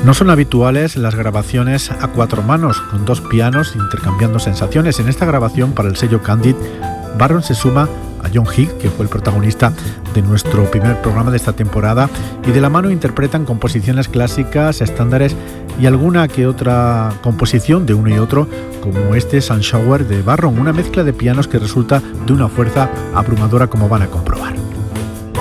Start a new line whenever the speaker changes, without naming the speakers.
No son habituales las grabaciones a cuatro manos, con dos pianos intercambiando sensaciones. En esta grabación para el sello Candid, Barron se suma a John Hill, que fue el protagonista de nuestro primer programa de esta temporada, y de la mano interpretan composiciones clásicas, estándares y alguna que otra composición de uno y otro, como este Sunshower de Barron, una mezcla de pianos que resulta de una fuerza abrumadora, como van a comprobar.